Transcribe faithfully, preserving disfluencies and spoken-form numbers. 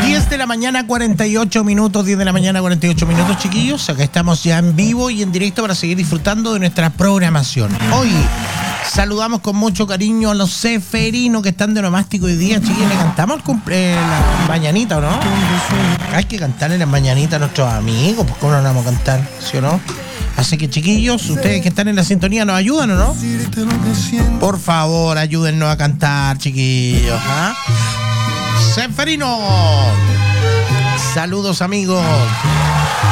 diez de la mañana, cuarenta y ocho minutos, diez de la mañana, cuarenta y ocho minutos, chiquillos. Acá estamos ya en vivo y en directo para seguir disfrutando de nuestra programación. Hoy saludamos con mucho cariño a los ceferinos que están de nomástico hoy día, chiquillos. ¿Le cantamos el cumple, eh, la mañanita o no? Hay que cantarle las mañanitas a nuestros amigos, pues ¿cómo no nos vamos a cantar? ¿Sí o no? Así que, chiquillos, ustedes que están en la sintonía, ¿nos ayudan o no? Por favor, ayúdennos a cantar, chiquillos. ¿Ah? Ceferino. Saludos, amigos.